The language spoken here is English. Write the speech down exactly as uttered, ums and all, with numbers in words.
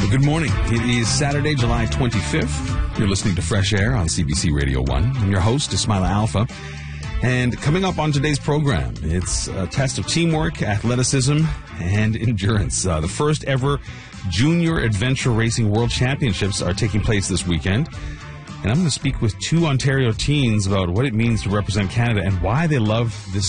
Good morning. It is Saturday, July twenty-fifth. You're listening to Fresh Air on C B C Radio one. I'm your host, Ismaila Alpha. And coming up on today's program, it's a test of teamwork, athleticism, and endurance. Uh, the first ever Junior Adventure Racing World Championships are taking place this weekend. And I'm going to speak with two Ontario teens about what it means to represent Canada and why they love this